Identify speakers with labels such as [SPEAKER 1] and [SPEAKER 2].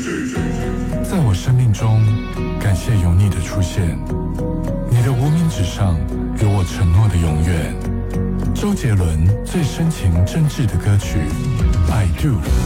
[SPEAKER 1] 在我生命中，感谢有你的出现，你的无名指上有我承诺的永远。周杰伦最深情真挚的歌曲《I Do》。